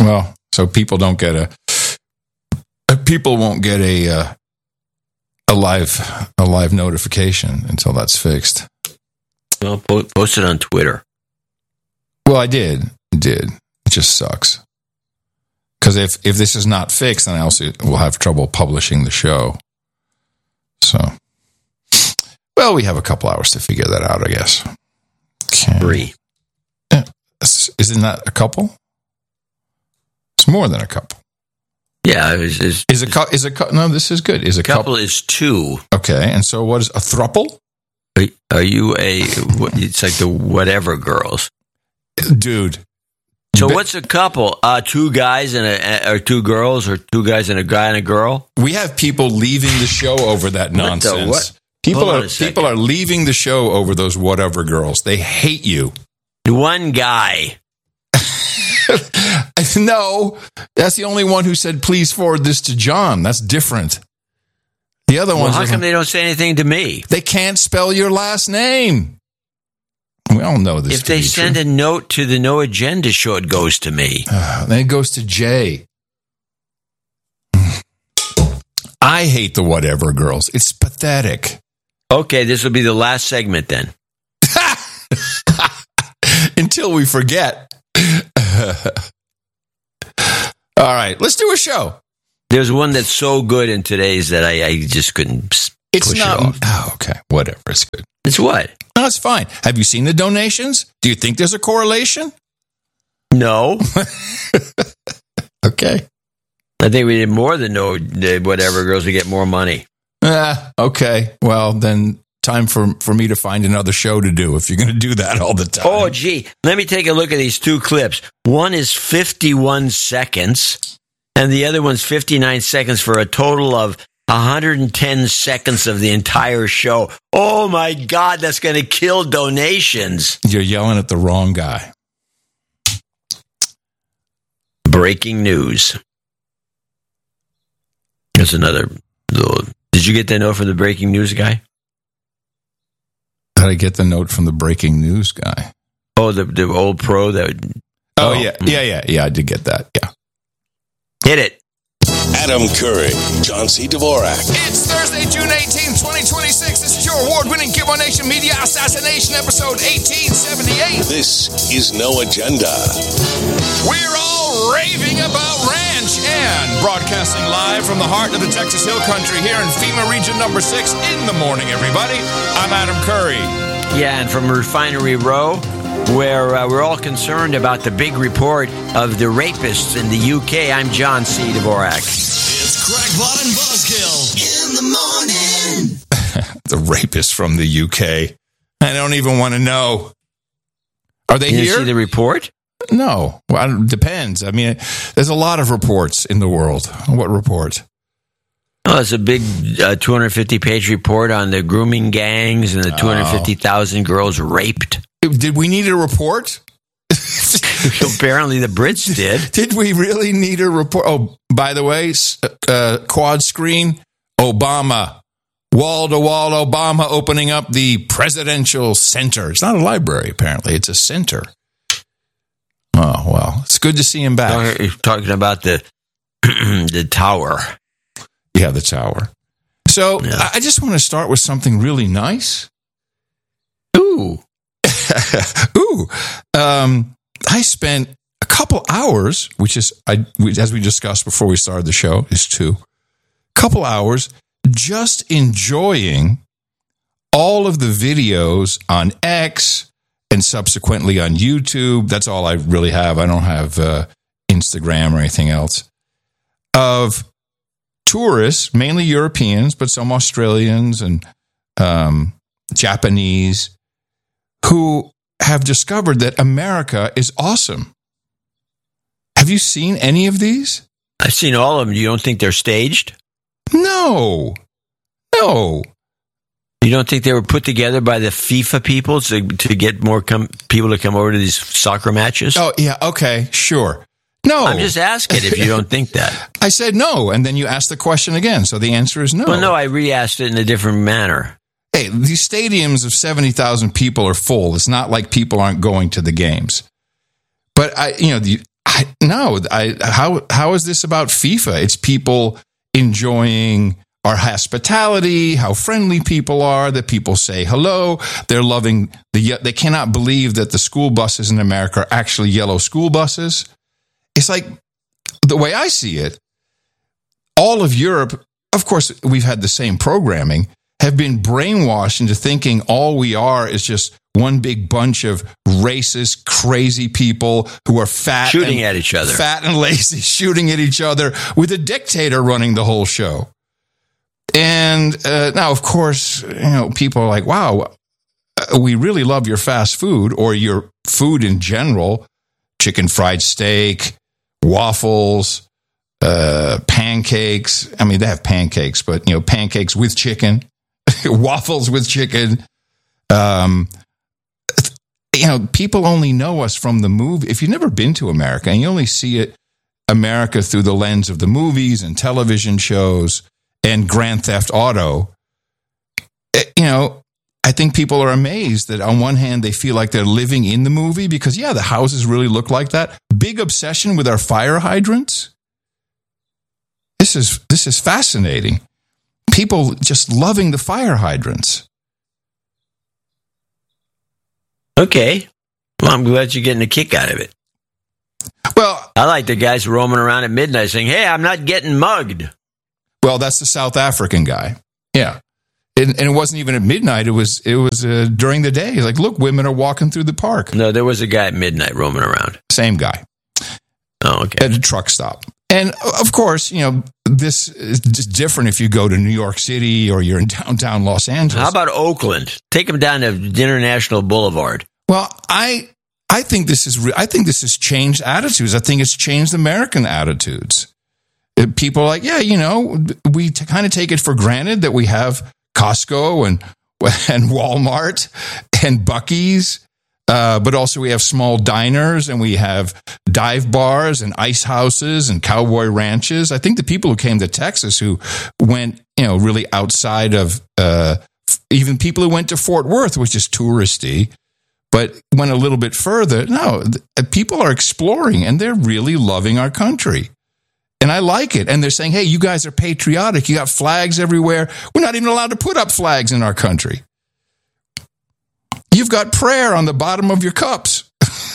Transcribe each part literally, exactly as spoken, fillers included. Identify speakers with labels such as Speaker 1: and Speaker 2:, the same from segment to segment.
Speaker 1: Well, so people don't get a, people won't get a, uh, a live, a live notification until that's fixed.
Speaker 2: Well, po- post it on Twitter.
Speaker 1: Well, I did, did. It just sucks. Because if, if this is not fixed, then I also will have trouble publishing the show. So, well, we have a couple hours to figure that out, I guess. Okay.
Speaker 2: Three.
Speaker 1: Yeah. Isn't that a couple? It's more than a couple.
Speaker 2: Yeah. It was, it's,
Speaker 1: is a couple, is a couple, no, this is good. Is a
Speaker 2: couple,
Speaker 1: couple
Speaker 2: is two.
Speaker 1: Okay. And so what is a thruple?
Speaker 2: Are, are you a, it's like the whatever girls.
Speaker 1: Dude.
Speaker 2: So what's a couple? Uh, two guys and a, or two girls, or two guys and a guy and a girl?
Speaker 1: We have people leaving the show over that nonsense.
Speaker 2: What the, what?
Speaker 1: People are people are leaving the show over those whatever girls. They hate you.
Speaker 2: One guy.
Speaker 1: No, that's the only one who said, please forward this to John. That's different. The other
Speaker 2: well,
Speaker 1: ones.
Speaker 2: How come they don't say anything to me?
Speaker 1: They can't spell your last name. We all know this.
Speaker 2: If they send
Speaker 1: true.
Speaker 2: a note to the No Agenda show, it goes to me.
Speaker 1: Uh, then it goes to Jay. I hate the whatever girls. It's pathetic.
Speaker 2: Okay, this will be the last segment then.
Speaker 1: Until we forget. All right, let's do a show.
Speaker 2: There's one that's so good in today's that I, I just couldn't
Speaker 1: it's
Speaker 2: push
Speaker 1: not,
Speaker 2: it off.
Speaker 1: Oh, okay, whatever. It's good.
Speaker 2: It's what?
Speaker 1: No, it's fine. Have you seen the donations? Do you think there's a correlation?
Speaker 2: No.
Speaker 1: Okay.
Speaker 2: I think we did more than no whatever girls to get more money.
Speaker 1: Uh, okay. Well, then time for, for me to find another show to do if you're going to do that all the time.
Speaker 2: Oh, gee. Let me take a look at these two clips. One is fifty-one seconds, and the other one's fifty-nine seconds for a total of one hundred ten seconds of the entire show. Oh, my God, that's going to kill donations.
Speaker 1: You're yelling at the wrong guy.
Speaker 2: Breaking news. There's another little... Did you get that note from the breaking news guy?
Speaker 1: How did I get the note from the breaking news guy?
Speaker 2: Oh, the, the old pro that...
Speaker 1: Oh, oh, yeah. Yeah, yeah, yeah. I did get that. Yeah.
Speaker 2: Hit it.
Speaker 3: Adam Curry, John C. Dvorak.
Speaker 1: It's Thursday, June eighteenth, twenty twenty-six. This is your award-winning Gibbo Nation Media Assassination episode eighteen seventy-eight.
Speaker 3: This is No Agenda.
Speaker 1: We're all raving about Ranch and broadcasting live from the heart of the Texas Hill Country here in FEMA Region Number six in the morning, everybody. I'm Adam Curry.
Speaker 2: Yeah, and from Refinery Row, where uh, we're all concerned about the big report of the rapists in the U K, I'm John C. Dvorak.
Speaker 3: It's Crackpot and Buzzkill in the morning.
Speaker 1: The rapists from the U K. I don't even want to know. Are they
Speaker 2: you
Speaker 1: here?
Speaker 2: You see the report?
Speaker 1: No. Well, it depends. I mean, there's a lot of reports in the world. What report?
Speaker 2: Oh, it's a big uh, two hundred fifty page report on the grooming gangs and the two hundred fifty thousand girls raped.
Speaker 1: Did we need a report?
Speaker 2: Apparently the Brits did.
Speaker 1: Did we really need a report? Oh, by the way, uh, quad screen, Obama. Wall-to-wall Obama opening up the presidential center. It's not a library, apparently. It's a center. Oh, well, it's good to see him back.
Speaker 2: You're talking about the the tower.
Speaker 1: Yeah, the tower. So
Speaker 2: yeah.
Speaker 1: I just want to start with something really nice.
Speaker 2: Ooh.
Speaker 1: Ooh. Um, I spent a couple hours, which is, I, as we discussed before we started the show, is two, couple hours just enjoying all of the videos on X and subsequently on YouTube. That's all I really have. I don't have uh, Instagram or anything else. Of tourists, mainly Europeans, but some Australians and um, Japanese, who have discovered that America is awesome. Have you seen any of these?
Speaker 2: I've seen all of them. You don't think they're staged?
Speaker 1: No. No.
Speaker 2: You don't think they were put together by the FIFA people to, to get more com- people to come over to these soccer matches?
Speaker 1: Oh, yeah, okay, sure. No.
Speaker 2: I'm just asking if you don't think that.
Speaker 1: I said no, and then you asked the question again, so the answer is no.
Speaker 2: Well, no, I re-asked it in a different manner.
Speaker 1: Hey, these stadiums of seventy thousand people are full. It's not like people aren't going to the games. But I, you know, the, I, no, I, how how is this about FIFA? It's people enjoying our hospitality, how friendly people are, that people say hello. They're loving the. They cannot believe that the school buses in America are actually yellow school buses. It's like, the way I see it, all of Europe, of course, we've had the same programming, have been brainwashed into thinking all we are is just one big bunch of racist, crazy people who are fat,
Speaker 2: shooting
Speaker 1: and,
Speaker 2: at each other,
Speaker 1: fat and lazy, shooting at each other with a dictator running the whole show. And uh, now, of course, you know, people are like, "Wow, we really love your fast food or your food in general: chicken fried steak, waffles, uh, pancakes. I mean, they have pancakes, but you know, pancakes with chicken." Waffles with chicken. Um, you know, people only know us from the movie. If you've never been to America and you only see it, America through the lens of the movies and television shows and Grand Theft Auto, you know, I think people are amazed that on one hand, they feel like they're living in the movie because, yeah, the houses really look like that. Big obsession with our fire hydrants. This is, this is fascinating. People just loving the fire hydrants.
Speaker 2: Okay. Well, I'm glad you're getting a kick out of it.
Speaker 1: Well,
Speaker 2: I like the guys roaming around at midnight saying, "Hey, I'm not getting mugged."
Speaker 1: Well, that's the South African guy. Yeah. And, and it wasn't even at midnight. It was it was uh, during the day. Like, look, women are walking through the park.
Speaker 2: No, there was a guy at midnight roaming around.
Speaker 1: Same guy.
Speaker 2: Oh, okay.
Speaker 1: At a truck stop. And, of course, you know, this is different if you go to New York City or you're in downtown Los Angeles.
Speaker 2: How about Oakland? Take them down to International Boulevard.
Speaker 1: Well, I I think this is I think this has changed attitudes. I think it's changed American attitudes. People are like, yeah, you know, we t- kind of take it for granted that we have Costco and and Walmart and Buc-ee's. Uh, but also we have small diners and we have dive bars and ice houses and cowboy ranches. I think the people who came to Texas who went, you know, really outside of uh, even people who went to Fort Worth, which is touristy, but went a little bit further. No, people are exploring and they're really loving our country. And I like it. And they're saying, hey, you guys are patriotic. You got flags everywhere. We're not even allowed to put up flags in our country. You've got prayer on the bottom of your cups.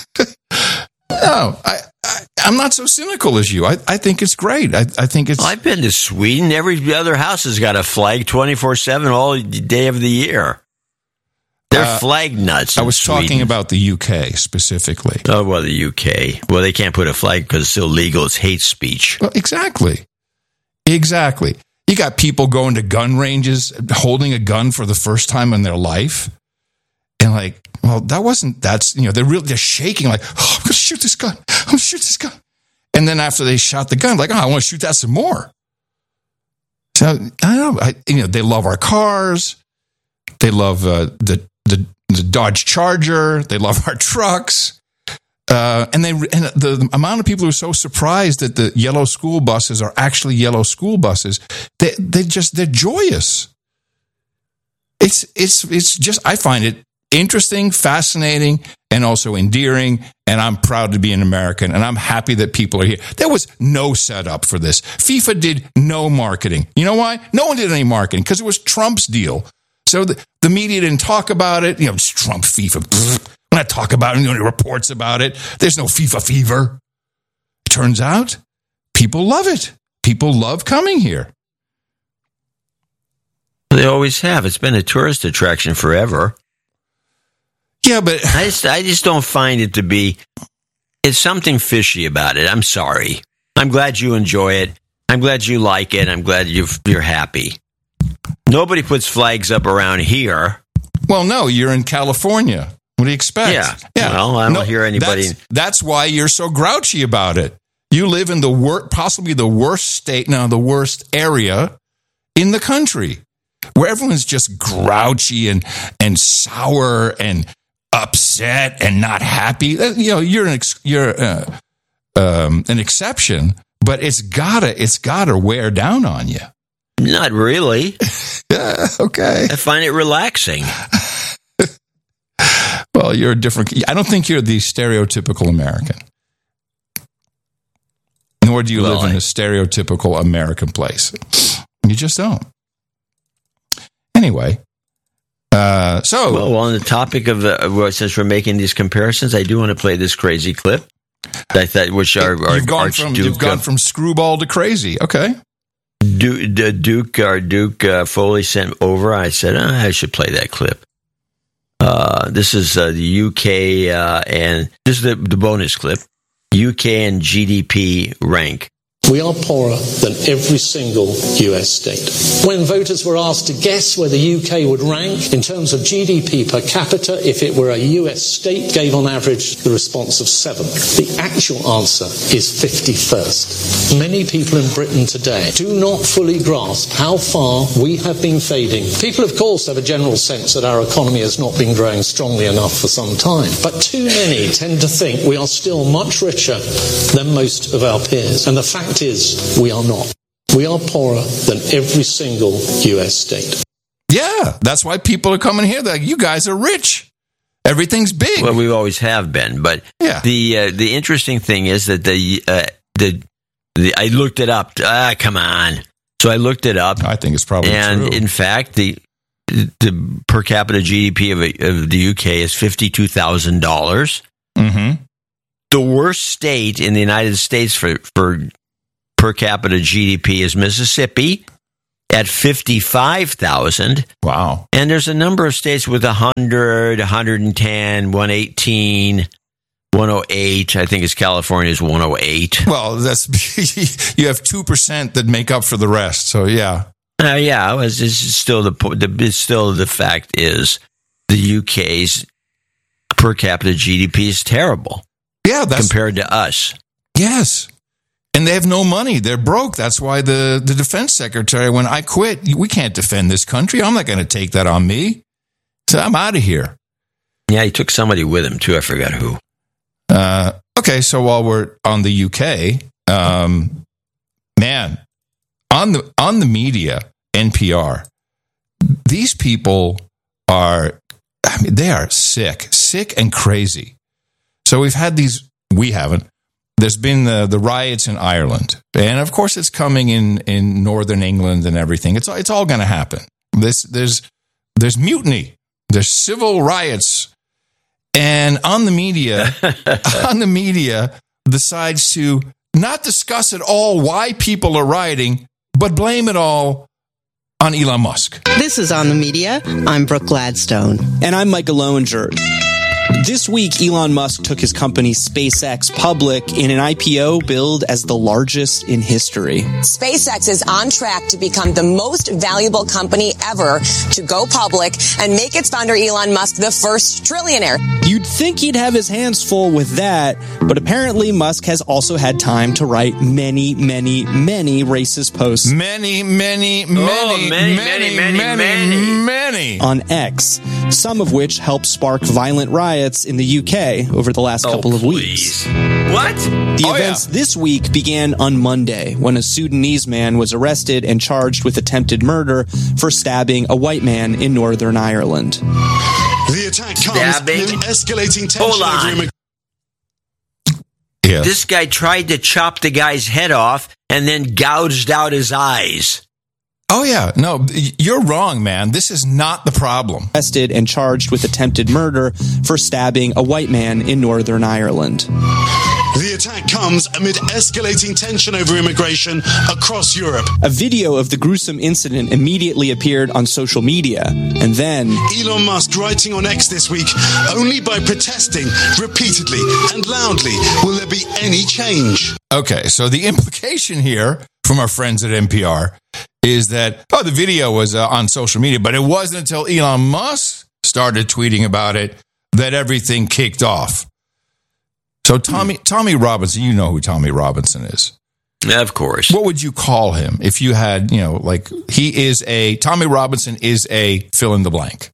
Speaker 1: No, I, I, I'm not so cynical as you. I, I think it's great. I, I think it's...
Speaker 2: Well, I've been to Sweden. Every other house has got a flag twenty-four seven all day of the year. They're uh, flag nuts.
Speaker 1: I was
Speaker 2: Sweden.
Speaker 1: talking about the U K specifically.
Speaker 2: Oh, well, the U K. Well, they can't put a flag because it's illegal. It's hate speech.
Speaker 1: Well, exactly. Exactly. You got people going to gun ranges, holding a gun for the first time in their life. And like, well, that wasn't, that's, you know, they're really, they're shaking like, oh, I'm going to shoot this gun. I'm going to shoot this gun. And then after they shot the gun, like, oh, I want to shoot that some more. So, I don't know, I, you know, they love our cars. They love uh, the, the the Dodge Charger. They love our trucks. Uh, and they and the, the amount of people who are so surprised that the yellow school buses are actually yellow school buses, they they just, they're joyous. It's, it's, it's just, I find it interesting, fascinating, and also endearing, and I'm proud to be an American, and I'm happy that people are here. There was no setup for this. FIFA did no marketing. You know why? No one did any marketing, because it was Trump's deal. So the, the media didn't talk about it. You know, it's Trump, FIFA. We're not talking about it. No reports about it. There's no FIFA fever. It turns out people love it. People love coming here.
Speaker 2: They always have. It's been a tourist attraction forever.
Speaker 1: Yeah, but
Speaker 2: I just, I just don't find it to be. It's something fishy about it. I'm sorry. I'm glad you enjoy it. I'm glad you like it. I'm glad you've, you're happy. Nobody puts flags up around here.
Speaker 1: Well, no, you're in California. What do you expect?
Speaker 2: Yeah. yeah. Well, I don't no, hear anybody.
Speaker 1: That's, that's why you're so grouchy about it. You live in the wor- possibly the worst state, now the worst area in the country, where everyone's just grouchy and and sour and upset and not happy. You know, you're an ex- you're uh, um, an exception, but it's gotta it's gotta wear down on you.
Speaker 2: Not really.
Speaker 1: Yeah, okay.
Speaker 2: I find it relaxing.
Speaker 1: Well, you're a different. I don't think you're the stereotypical American. Nor do you
Speaker 2: Well,
Speaker 1: live in
Speaker 2: I-
Speaker 1: a stereotypical American place. You just don't. Anyway, uh, so
Speaker 2: Well, on the topic of uh, well, since we're making these comparisons, I do want to play this crazy clip. I thought, which our, our
Speaker 1: you've gone from
Speaker 2: Archduke,
Speaker 1: you've gone from screwball to crazy. Okay.
Speaker 2: Duke, the Duke, our Duke uh, Foley sent over. I said, oh, I should play that clip. Uh, this is uh, the U K, uh, and this is the, the bonus clip. U K and G D P rank.
Speaker 4: We are poorer than every single U S state. When voters were asked to guess where the U K would rank in terms of G D P per capita if it were a U S state, gave on average the response of seventh. The actual answer is fifty-first. Many people in Britain today do not fully grasp how far we have been fading. People, of course, have a general sense that our economy has not been growing strongly enough for some time. But too many tend to think we are still much richer than most of our peers. And the fact is, we are not. We are poorer than every single U S state.
Speaker 1: Yeah, that's why people are coming here. They're like, you guys are rich. Everything's big.
Speaker 2: Well, we always have been, but
Speaker 1: Yeah.
Speaker 2: the uh, the interesting thing is that the uh, the the I looked it up. Ah, come on. So I looked it up,
Speaker 1: I think it's probably
Speaker 2: and
Speaker 1: true.
Speaker 2: in fact, the the per capita G D P of, of the U K is fifty two thousand dollars.
Speaker 1: Mm-hmm.
Speaker 2: The worst state in the United States for for per capita G D P is Mississippi at fifty-five thousand.
Speaker 1: Wow.
Speaker 2: And there's a number of states with one hundred, one ten, one eighteen, one oh eight. I think it's California's one oh eight.
Speaker 1: Well, that's you have two percent that make up for the rest. So yeah.
Speaker 2: Uh, yeah, it's, it's still the, po- the it's still the fact is the U K's per capita G D P is terrible
Speaker 1: Yeah, that's
Speaker 2: compared to us.
Speaker 1: yes. And they have no money. They're broke. That's why the, the defense secretary, when I quit, we can't defend this country. I'm not going to take that on me. So I'm out of here.
Speaker 2: Yeah, he took somebody with him too. I forgot who.
Speaker 1: Uh, okay, so while we're on the U K, um, man, on the on the media, N P R, these people are, I mean, they are sick, sick and crazy. So we've had these, we haven't. There's been the, the riots in Ireland, and of course, it's coming in, in northern England and everything. It's it's all going to happen. This there's there's mutiny, there's civil riots, and on the media, on the media decides to not discuss at all why people are rioting, but blame it all on Elon Musk.
Speaker 5: This is On the Media. I'm Brooke Gladstone.
Speaker 6: And I'm Michael Lowinger. This week, Elon Musk took his company SpaceX public in an I P O billed as the largest in history.
Speaker 7: SpaceX is on track to become the most valuable company ever to go public and make its founder Elon Musk the first trillionaire.
Speaker 6: You'd think he'd have his hands full with that, but apparently Musk has also had time to write many, many, many racist posts
Speaker 1: Many, many, many,
Speaker 2: Oh, many, many, many, many.
Speaker 1: many.
Speaker 6: on X, some of which helped spark violent riots in the U K over the last couple of weeks.
Speaker 2: What?
Speaker 6: The
Speaker 1: Oh,
Speaker 6: events
Speaker 1: yeah.
Speaker 6: this week began on Monday when a Sudanese man was arrested and charged with attempted murder for stabbing a white man in Northern Ireland.
Speaker 3: The attack comes
Speaker 2: Stabbing?
Speaker 3: amid escalating tension
Speaker 2: Hold
Speaker 3: over
Speaker 2: on.
Speaker 3: immigration.
Speaker 1: Yeah.
Speaker 2: This guy tried to chop the guy's head off and then gouged out his eyes.
Speaker 1: Oh, yeah. No, you're wrong, man. This is not the problem.
Speaker 6: Arrested and charged with attempted murder for stabbing a white man in Northern Ireland.
Speaker 3: The attack comes amid escalating tension over immigration across Europe.
Speaker 6: A video of the gruesome incident immediately appeared on social media, and then
Speaker 3: Elon Musk writing on X this week, only by protesting repeatedly and loudly will there be any change.
Speaker 1: Okay, so the implication here from our friends at N P R is that, oh, the video was uh, on social media, but it wasn't until Elon Musk started tweeting about it that everything kicked off. So Tommy Tommy Robinson, you know who Tommy Robinson is.
Speaker 2: Of course.
Speaker 1: What would you call him if you had, you know, like he is a, Tommy Robinson is a fill in the blank.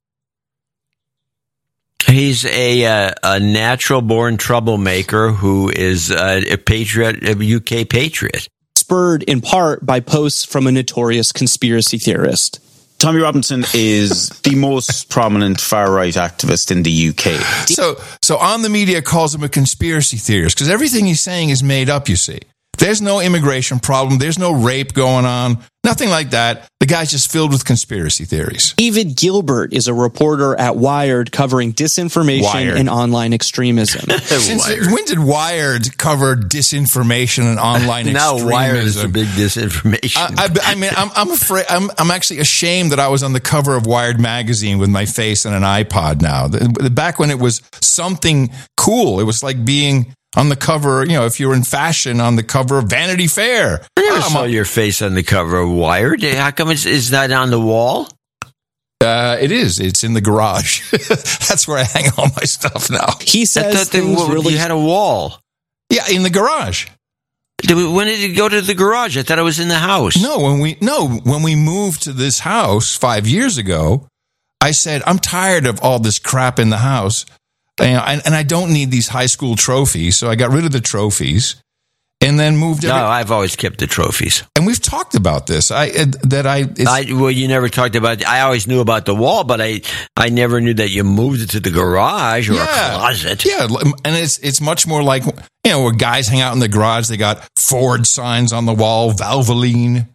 Speaker 2: He's a uh, a natural born troublemaker who is uh, a patriot, a U K patriot.
Speaker 6: spurred in part by posts from a notorious conspiracy theorist.
Speaker 8: Tommy Robinson is the most prominent far-right activist in the U K.
Speaker 1: So, so on the media calls him a conspiracy theorist because everything he's saying is made up, you see. There's no immigration problem. There's no rape going on. Nothing like that. The guy's just filled with conspiracy theories.
Speaker 6: David Gilbert is a reporter at Wired covering disinformation
Speaker 1: Wired.
Speaker 6: and online extremism.
Speaker 1: Since, when did Wired cover disinformation and online
Speaker 2: now
Speaker 1: extremism?
Speaker 2: Wired is a big disinformation.
Speaker 1: I, I, I mean, I'm, I'm afraid. I'm, I'm actually ashamed that I was on the cover of Wired magazine with my face and an iPod. Now, the, back when it was something cool, it was like being on the cover, you know, if you were in fashion, on the cover of Vanity Fair.
Speaker 2: I never
Speaker 1: oh,
Speaker 2: saw
Speaker 1: my-
Speaker 2: your face on the cover of Wired. How come it's, is that on the wall?
Speaker 1: Uh, it is. It's in the garage. That's where I hang all my stuff now.
Speaker 6: He says
Speaker 2: I thought they,
Speaker 6: things
Speaker 2: well,
Speaker 6: really
Speaker 2: you had a wall.
Speaker 1: Yeah, in the garage.
Speaker 2: Did we- When did it go to the garage? I thought it was in the house.
Speaker 1: No, when we no when we moved to this house five years ago, I said I'm tired of all this crap in the house. You know, and, and I don't need these high school trophies, so I got rid of the trophies, and then moved.
Speaker 2: No,
Speaker 1: every-
Speaker 2: I've always kept the trophies.
Speaker 1: and we've talked about this. I uh, that I, it's,
Speaker 2: I well, you never talked about. I always knew about the wall, but I I never knew that you moved it to the garage or
Speaker 1: yeah,
Speaker 2: a closet.
Speaker 1: yeah, and it's it's much more like, you know, where guys hang out in the garage. They got Ford signs on the wall, Valvoline,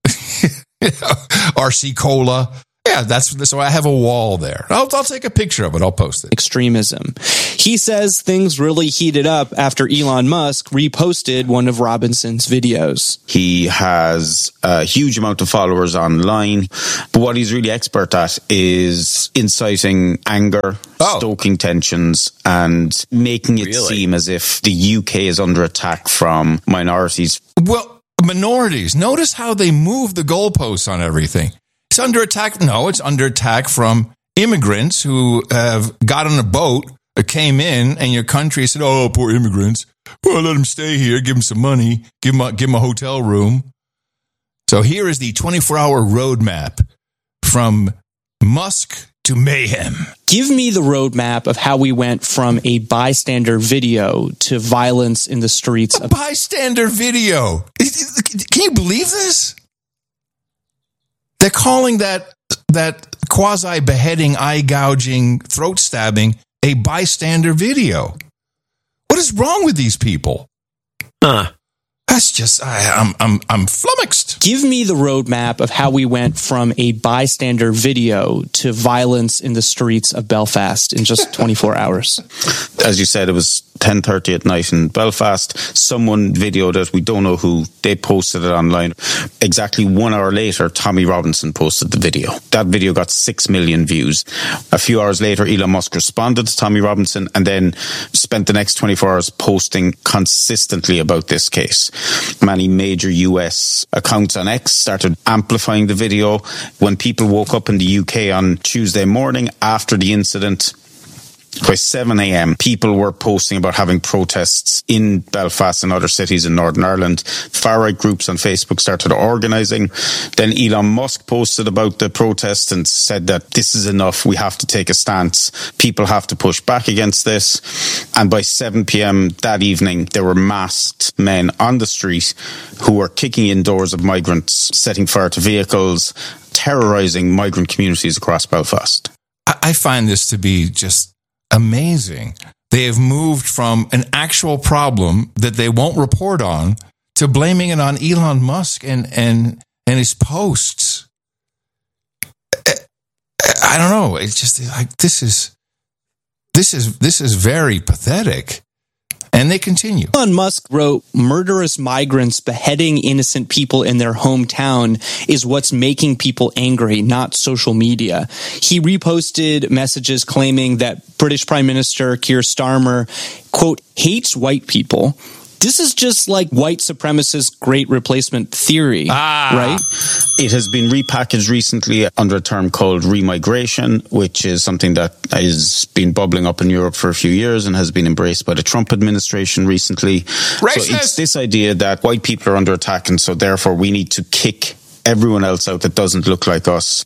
Speaker 1: you know, R C Cola. Yeah, that's so I have a wall there. I'll, I'll take a picture of it. I'll post it.
Speaker 6: extremism. He says things really heated up after Elon Musk reposted one of Robinson's videos.
Speaker 8: He has a huge amount of followers online, but what he's really expert at is inciting anger,
Speaker 1: Oh.
Speaker 8: stoking tensions, and making it
Speaker 2: Really?
Speaker 8: seem as if the U K is under attack from minorities.
Speaker 1: Well, minorities. Notice how they move the goalposts on everything. It's under attack. No, it's under attack from immigrants who have got on a boat, uh, came in, and your country said, "Oh, poor immigrants. Well, let them stay here. Give them some money. Give them a, give them a hotel room." So here is the twenty-four hour roadmap from Musk to mayhem.
Speaker 6: Give me the roadmap of how we went from a bystander video to violence in the streets of
Speaker 1: Bystander video. Can you believe this? They're calling that that quasi beheading, eye gouging, throat stabbing a bystander video. What is wrong with these people?
Speaker 2: Huh.
Speaker 1: That's just I, I'm I'm I'm flummoxed.
Speaker 6: Give me the roadmap of how we went from a bystander video to violence in the streets of Belfast in just twenty-four hours.
Speaker 8: As you said, it was ten thirty at night in Belfast. Someone videoed it. We don't know who. They posted it online. Exactly one hour later, Tommy Robinson posted the video. That video got six million views. A few hours later, Elon Musk responded to Tommy Robinson and then spent the next twenty-four hours posting consistently about this case. Many major U S accounts on X started amplifying the video. When people woke up in the U K on Tuesday morning after the incident, by seven a.m., people were posting about having protests in Belfast and other cities in Northern Ireland. Far-right groups on Facebook started organising. Then Elon Musk posted about the protests and said that this is enough. We have to take a stance. People have to push back against this. And by seven p.m. that evening, there were masked men on the street who were kicking in doors of migrants, setting fire to vehicles, terrorising migrant communities across Belfast.
Speaker 1: I, I find this to be just amazing. They have moved from an actual problem that they won't report on to blaming it on Elon Musk and and and his posts. I don't know. It's just like this is this is this is very pathetic. And they continue.
Speaker 6: Elon Musk wrote, "Murderous migrants beheading innocent people in their hometown is what's making people angry, not social media." He reposted messages claiming that British Prime Minister Keir Starmer, quote, hates white people. This is just like white supremacist great replacement theory,
Speaker 1: Ah.
Speaker 6: right?
Speaker 8: It has been repackaged recently under a term called remigration, which is something that has been bubbling up in Europe for a few years and has been embraced by the Trump administration recently.
Speaker 1: Racist.
Speaker 8: So it's this idea that white people are under attack and so therefore we need to kick everyone else out that doesn't look like us.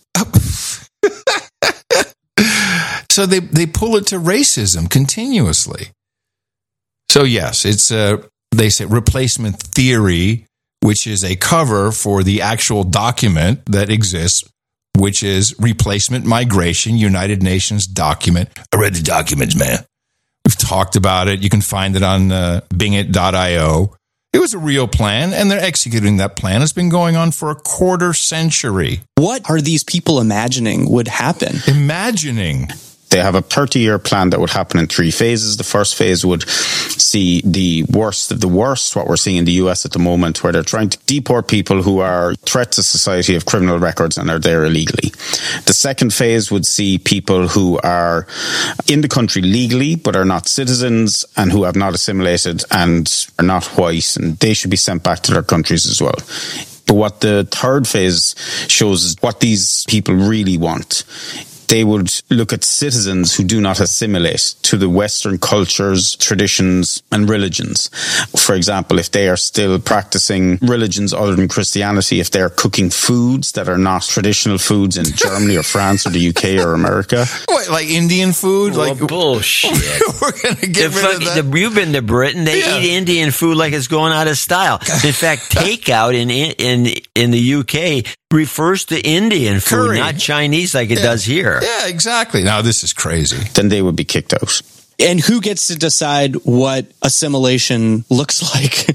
Speaker 1: So they, they pull it to racism continuously. So yes, it's a, they say replacement theory, which is a cover for the actual document that exists, which is Replacement Migration, United Nations document. I read the documents, man. We've talked about it. You can find it on uh, bingit dot io. It was a real plan, and they're executing that plan. It's been going on for a quarter century.
Speaker 6: What are these people imagining would happen?
Speaker 1: Imagining.
Speaker 8: They have a thirty-year plan that would happen in three phases. The first phase would see the worst of the worst, what we're seeing in the U S at the moment, where they're trying to deport people who are a threat to society, have criminal records, and are there illegally. The second phase would see people who are in the country legally, but are not citizens and who have not assimilated and are not white, and they should be sent back to their countries as well. But what the third phase shows is what these people really want. They would look at citizens who do not assimilate to the Western cultures, traditions, and religions. For example, if they are still practicing religions other than Christianity, if they're cooking foods that are not traditional foods in Germany or France or the U K or America.
Speaker 1: What, like Indian food?
Speaker 2: Well,
Speaker 1: like
Speaker 2: bullshit.
Speaker 1: We're going to get
Speaker 2: The
Speaker 1: rid
Speaker 2: fuck-
Speaker 1: of that.
Speaker 2: the- you've been to Britain. They
Speaker 1: Yeah.
Speaker 2: eat Indian food like it's going out of style. In fact, takeout in in in the U K refers to Indian food,
Speaker 1: Curry.
Speaker 2: not Chinese like it
Speaker 1: Yeah.
Speaker 2: does here.
Speaker 1: Yeah, exactly. Now, this is crazy.
Speaker 8: Then they would be kicked out.
Speaker 6: And who gets to decide what assimilation looks like?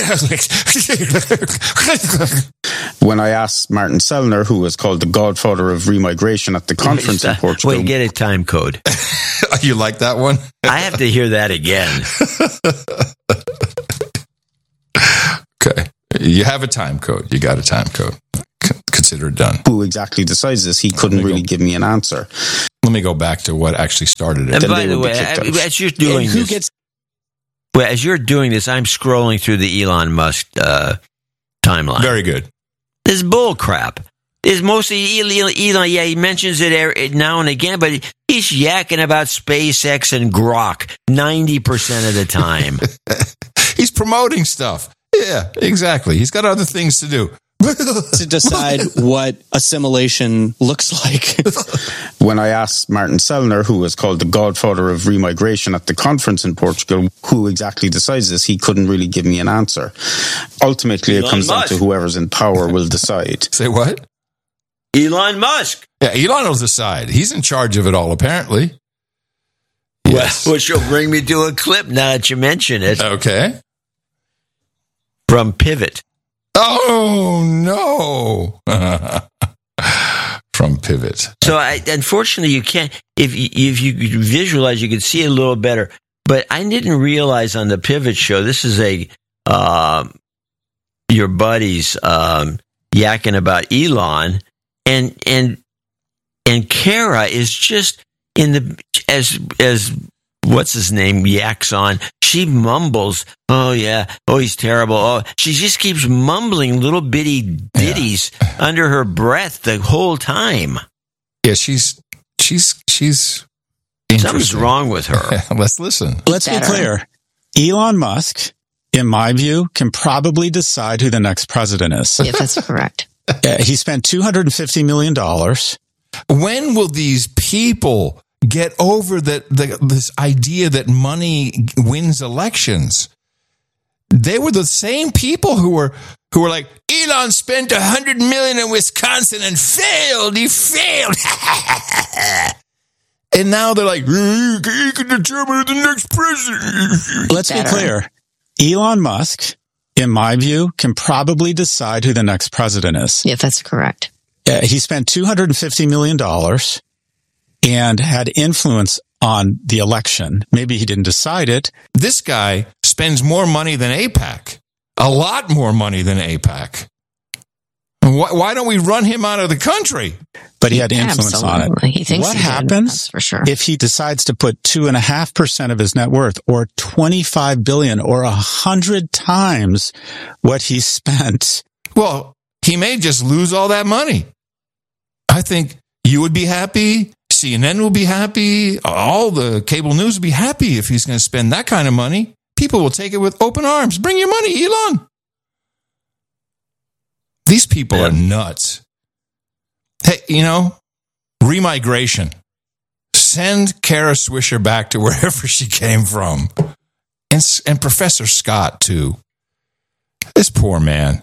Speaker 8: When I asked Martin Sellner, who was called the godfather of remigration at the conference in Portugal,
Speaker 2: Wait, get a time code.
Speaker 1: You like that one?
Speaker 2: I have to hear that again.
Speaker 1: Okay. You have a time code. You got a time code. C- Consider it done.
Speaker 8: who exactly decides this, he couldn't
Speaker 1: There you
Speaker 8: really
Speaker 1: go.
Speaker 8: give me an answer.
Speaker 1: Let me go back to what actually started it.
Speaker 2: And
Speaker 8: Then
Speaker 2: by
Speaker 8: they
Speaker 2: the
Speaker 8: would be
Speaker 2: way,
Speaker 8: kicked
Speaker 2: I-
Speaker 8: out.
Speaker 2: as you're doing
Speaker 6: And who
Speaker 2: this,
Speaker 6: gets
Speaker 2: well, as you're doing this, I'm scrolling through the Elon Musk uh, timeline.
Speaker 1: Very good.
Speaker 2: This is bull crap. It's mostly Elon, Elon. Yeah, he mentions it every- now and again, but he's yakking about SpaceX and Grok ninety percent of the time.
Speaker 1: He's promoting stuff. Yeah, exactly. He's got other things to do.
Speaker 6: to decide what assimilation looks like?
Speaker 8: When I asked Martin Sellner, who was called the godfather of remigration at the conference in Portugal, who exactly decides this, he couldn't really give me an answer. Ultimately, it
Speaker 2: Elon
Speaker 8: comes
Speaker 2: Musk.
Speaker 8: down to whoever's in power will decide.
Speaker 1: Say what?
Speaker 2: Elon Musk.
Speaker 1: Yeah, Elon will decide. He's in charge of it all, apparently. Yes.
Speaker 2: Well, which will bring me to a clip now that you mention it
Speaker 1: Okay.
Speaker 2: from Pivot.
Speaker 1: Oh, no. From Pivot.
Speaker 2: So, I, unfortunately, you can't. If you, if you could visualize, you could see it a little better. But I didn't realize on the Pivot show, this is a uh, your buddies um, yakking about Elon, and and and Kara is just in the as as what's his name yaks on. She mumbles, "Oh yeah, oh he's terrible." Oh, she just keeps mumbling little bitty ditties under her breath the whole time.
Speaker 1: Yeah, she's, she's, she's
Speaker 2: Something's
Speaker 1: interesting.
Speaker 2: wrong with her.
Speaker 1: Let's listen.
Speaker 9: Let's be clear. Elon Musk, in my view, can probably decide who the next president is.
Speaker 10: If that's correct.
Speaker 9: Uh, he spent two hundred fifty million dollars.
Speaker 1: When will these people get over that the, this idea that money wins elections? They were the same people who were who were like, Elon spent a hundred million in Wisconsin and failed. He failed. And now they're like, he can determine the next president.
Speaker 9: Let's be clear. Elon Musk, in my view, can probably decide who the next president is.
Speaker 10: If that's correct.
Speaker 9: Uh, he spent two hundred fifty million dollars and had influence on the election. Maybe he didn't decide it.
Speaker 1: This guy spends more money than AIPAC. A lot more money than AIPAC. Why, why don't we run him out of the country?
Speaker 9: But he had influence
Speaker 10: Absolutely.
Speaker 9: on it.
Speaker 10: He thinks
Speaker 9: what
Speaker 10: he did,
Speaker 9: happens
Speaker 10: that's for sure.
Speaker 9: if he decides to put two and a half percent of his net worth, or twenty-five billion, or a hundred times what he spent?
Speaker 1: Well, he may just lose all that money. I think you would be happy. C N N will be happy. All the cable news will be happy if he's going to spend that kind of money. People will take it with open arms. Bring your money, Elon. These people
Speaker 2: Yeah.
Speaker 1: are nuts. Hey, you know, remigration. Send Kara Swisher back to wherever she came from. And, and Professor Scott, too. This poor man.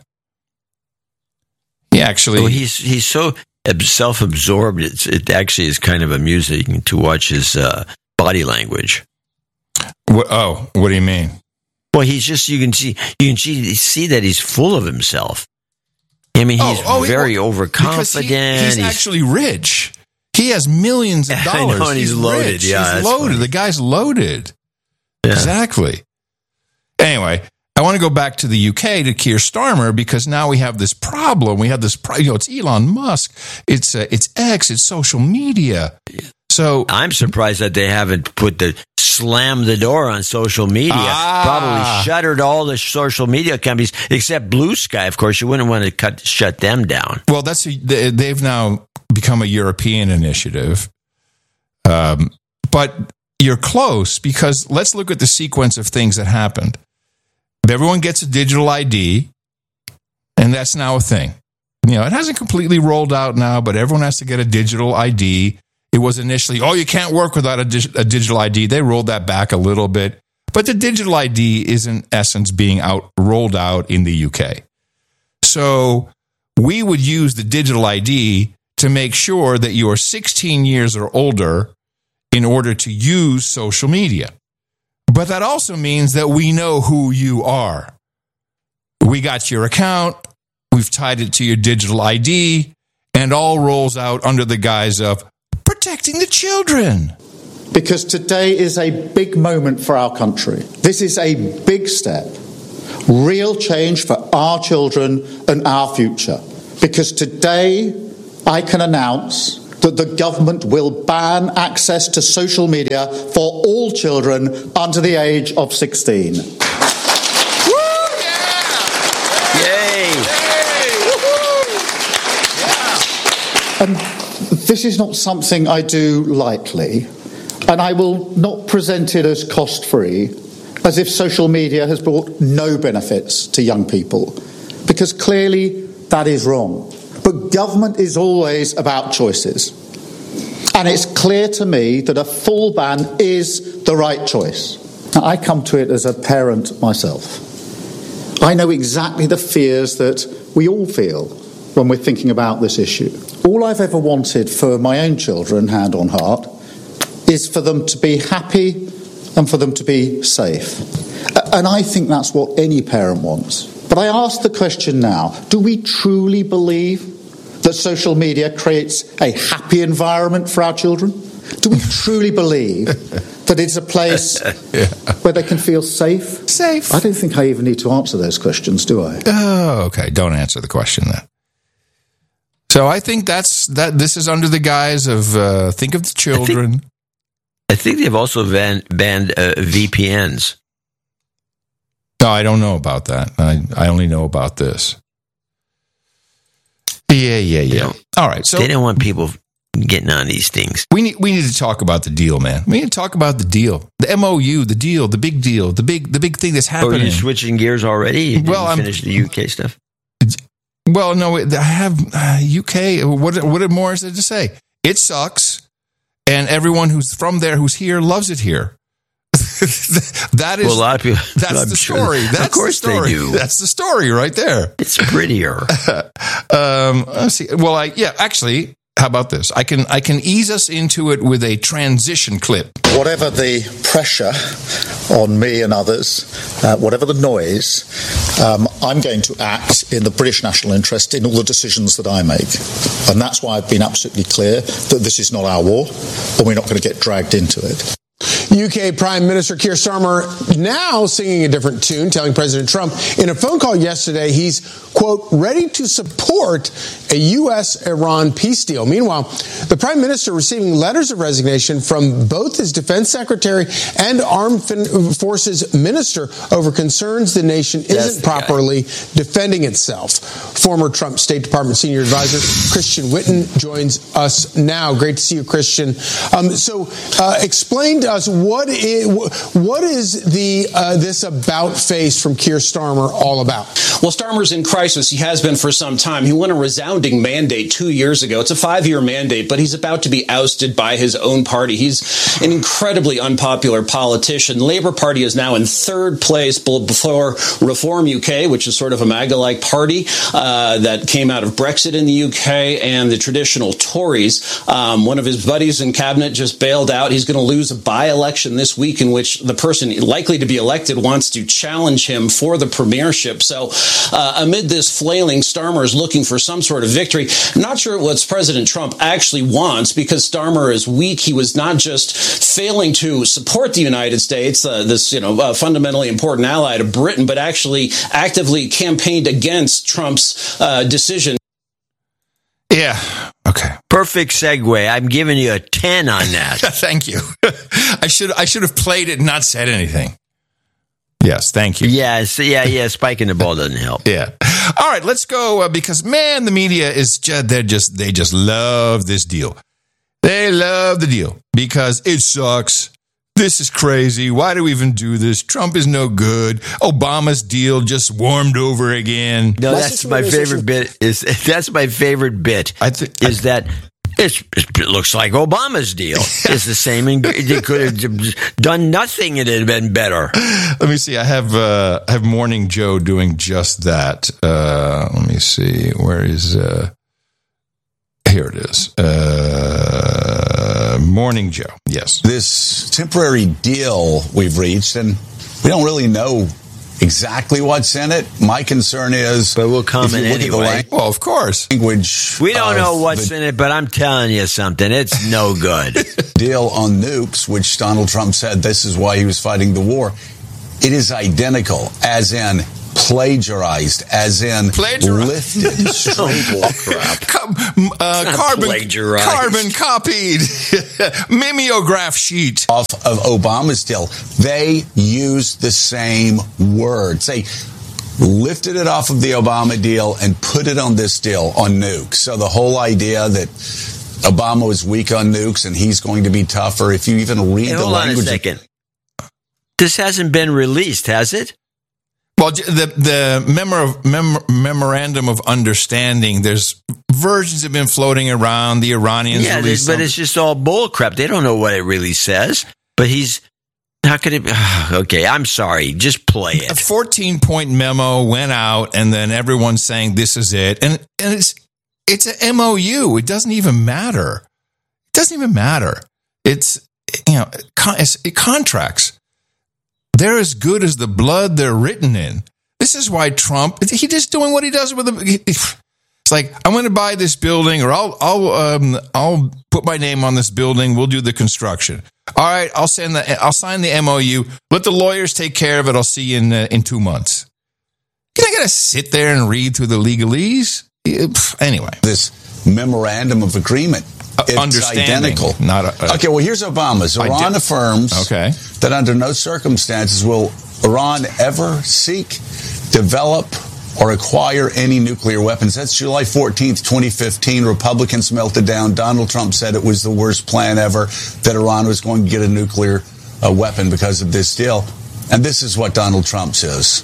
Speaker 1: He actually...
Speaker 2: Well, he's he's so self-absorbed. It's, it actually is kind of amusing to watch his uh, body language.
Speaker 1: What, oh, what do you mean?
Speaker 2: Well, he's just, you can see, you can see, see that he's full of himself. I mean, he's
Speaker 1: oh, oh,
Speaker 2: very
Speaker 1: he,
Speaker 2: overconfident.
Speaker 1: He, he's, he's actually rich. He has millions of dollars.
Speaker 2: I know, and he's, he's loaded.
Speaker 1: Rich.
Speaker 2: Yeah,
Speaker 1: he's loaded.
Speaker 2: funny.
Speaker 1: The guy's loaded.
Speaker 2: Yeah.
Speaker 1: Exactly. Anyway, I want to go back to the U K, to Keir Starmer, because now we have this problem. We have this, you know, it's Elon Musk, it's uh, it's X, it's social media. So
Speaker 2: I'm surprised that they haven't put the slam the door on social media.
Speaker 1: Ah.
Speaker 2: Probably shuttered all the social media companies except Blue Sky. Of course, you wouldn't want to cut shut them down.
Speaker 1: Well, that's a, they've now become a European initiative, um, but you're close, because let's look at the sequence of things that happened. Everyone gets a digital I D, and that's now a thing. You know, it hasn't completely rolled out now, but everyone has to get a digital I D. It was initially, oh, you can't work without a, dig- a digital I D. They rolled that back a little bit. But the digital I D is, in essence, being out rolled out in the U K. So we would use the digital I D to make sure that you are sixteen years or older in order to use social media. But that also means that we know who you are. We got your account, we've tied it to your digital I D, and all rolls out under the guise of protecting the children.
Speaker 10: Because today is a big moment for our country. This is a big step. Real change for our children and our future. Because today I can announce that the government will ban access to social media for all children under the age of sixteen.
Speaker 2: Woo, yeah! Yay!
Speaker 10: Yeah. And this is not something I do lightly, and I will not present it as cost-free, as if social media has brought no benefits to young people, because clearly that is wrong. But government is always about choices. And it's clear to me that a full ban is the right choice. Now, I come to it as a parent myself. I know exactly the fears that we all feel when we're thinking about this issue. All I've ever wanted for my own children, hand on heart, is for them to be happy and for them to be safe. And I think that's what any parent wants. But I ask the question now, do we truly believe that social media creates a happy environment for our children? Do we truly believe that it's a place yeah. where they can feel safe?
Speaker 1: Safe.
Speaker 10: I don't think I even need to answer those questions, do I?
Speaker 1: Oh, okay. Don't answer the question then. So I think that's that. This is under the guise of uh, think of the children.
Speaker 2: I think, I think they've also ban, banned uh, V P Ns.
Speaker 1: No, I don't know about that. I I only know about this. Yeah, yeah, yeah. All right. So
Speaker 2: they don't want people getting on these things.
Speaker 1: We need we need to talk about the deal, man. We need to talk about the deal, the M O U, the deal, the big deal, the big the big thing that's happening.
Speaker 2: Oh, you're switching gears already? You didn't
Speaker 1: well, I'm
Speaker 2: finish the U K stuff.
Speaker 1: Well, no, I have uh, U K. What what more is there to say? It sucks, and everyone who's from there, who's here, loves it here. That is
Speaker 2: well, a lot of people.
Speaker 1: That's
Speaker 2: I'm
Speaker 1: the
Speaker 2: sure.
Speaker 1: story. That's
Speaker 2: of course
Speaker 1: the story.
Speaker 2: they do.
Speaker 1: That's the story right there.
Speaker 2: It's prettier.
Speaker 1: um, let's see. Well, I yeah, actually, how about this? I can I can ease us into it with a transition clip.
Speaker 10: Whatever the pressure on me and others, uh, whatever the noise, um, I'm going to act in the British national interest in all the decisions that I make. And that's why I've been absolutely clear that this is not our war, and we're not going to get dragged into it.
Speaker 11: U K Prime Minister Keir Starmer now singing a different tune, telling President Trump in a phone call yesterday he's, quote, ready to support a U S Iran peace deal. Meanwhile, the Prime Minister receiving letters of resignation from both his Defense Secretary and Armed Forces Minister over concerns the nation isn't properly defending itself. Former Trump State Department Senior Advisor Christian Whitten joins us now. Great to see you, Christian. Um, so uh, explain to us what is, what is the uh, this about face from Keir Starmer all about?
Speaker 12: Well, Starmer's in crisis. He has been for some time. He won a resounding mandate two years ago. It's a five-year mandate, but he's about to be ousted by his own party. He's an incredibly unpopular politician. The Labour Party is now in third place before Reform U K, which is sort of a MAGA-like party uh, that came out of Brexit in the U K, and the traditional Tories. Um, one of his buddies in cabinet just bailed out. He's going to lose a by-election election this week in which the person likely to be elected wants to challenge him for the premiership. So uh, amid this flailing, Starmer is looking for some sort of victory. Not sure what President Trump actually wants, because Starmer is weak. He was not just failing to support the United States, uh, this you know uh, fundamentally important ally to Britain, but actually actively campaigned against Trump's uh, decision.
Speaker 1: Yeah. Okay.
Speaker 2: Perfect segue. I'm giving you a ten on that.
Speaker 1: Thank you. I should I should have played it and not said anything. Yes, thank you.
Speaker 2: Yeah, so yeah, yeah. Spiking the ball doesn't help.
Speaker 1: Yeah. All right, let's go uh, because man, the media is just they just they just love this deal. They love the deal because it sucks. This is crazy. Why do we even do this? Trump is no good. Obama's deal just warmed over again.
Speaker 2: No, that's my favorite bit. Is that's my favorite bit?
Speaker 1: I think
Speaker 2: is that it's, it looks like Obama's deal. It's the same. They could have done nothing and it'd have been better.
Speaker 1: Let me see. I have uh, I have Morning Joe doing just that. Uh, let me see. Where is? Uh, here it is. Uh, Morning Joe. Yes.
Speaker 13: This temporary deal we've reached, and we don't really know exactly what's in it. My concern is,
Speaker 2: but we'll comment anyway.
Speaker 1: Well, of course.
Speaker 13: Language.
Speaker 2: We don't know what's in it, but I'm telling you something. It's no good.
Speaker 13: Deal on nukes, which Donald Trump said this is why he was fighting the war. It is identical, as in plagiarized, as in
Speaker 1: plagiarized.
Speaker 13: Lifted straight
Speaker 2: oh, crap.
Speaker 1: uh, carbon, carbon copied mimeograph sheet
Speaker 13: off of Obama's deal. They used the same words. They lifted it off of the Obama deal and put it on this deal on nukes. So the whole idea that Obama was weak on nukes and he's going to be tougher, if you even read
Speaker 2: hey,
Speaker 13: the
Speaker 2: hold
Speaker 13: language.
Speaker 2: On a second. This hasn't been released, has it?
Speaker 1: Well, the the memor, mem, memorandum of understanding, there's versions have been floating around. The Iranians
Speaker 2: yeah,
Speaker 1: released
Speaker 2: but
Speaker 1: some.
Speaker 2: It's just all bullcrap. They don't know what it really says. But he's, how could it be? Okay, I'm sorry. Just play it.
Speaker 1: A fourteen-point memo went out, and then everyone's saying this is it. And, and it's it's an M O U. It doesn't even matter. It doesn't even matter. It's, you know, it's, it contracts. They're as good as the blood they're written in. This is why Trump, he's just doing what he does with them. It's like, I'm going to buy this building, or I'll I'll um, I'll put my name on this building. We'll do the construction. All right, I'll send the I'll sign the M O U. Let the lawyers take care of it. I'll see you in uh, in two months. You're not going to sit there and read through the legalese. Anyway,
Speaker 13: this memorandum of agreement. It's
Speaker 1: understanding,
Speaker 13: identical.
Speaker 1: Not a, uh,
Speaker 13: okay, well, here's Obama's. Iran
Speaker 1: did,
Speaker 13: affirms
Speaker 1: okay.
Speaker 13: that under no circumstances will Iran ever seek, develop, or acquire any nuclear weapons. That's July fourteenth, twenty fifteen. Republicans melted down. Donald Trump said it was the worst plan ever, that Iran was going to get a nuclear uh, weapon because of this deal. And this is what Donald Trump says.